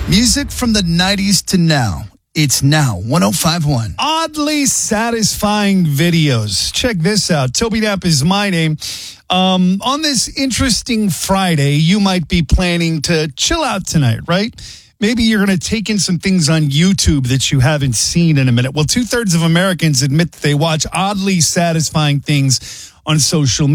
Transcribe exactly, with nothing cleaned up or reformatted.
Music from the nineties to now. It's now one oh five point one. Oddly satisfying videos. Check this out. Toby Knapp is my name. Um, on this interesting Friday, you might be planning to chill out tonight, right? Maybe you're going to take in some things on YouTube that you haven't seen in a minute. Well, two-thirds of Americans admit that they watch oddly satisfying things on social media.